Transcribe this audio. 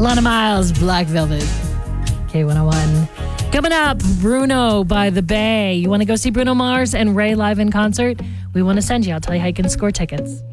Alana Miles, Black Velvet. K101. Coming up, Bruno by the Bay. You want to go see Bruno Mars and Ray live in concert? We want to send you. I'll tell you how you can score tickets.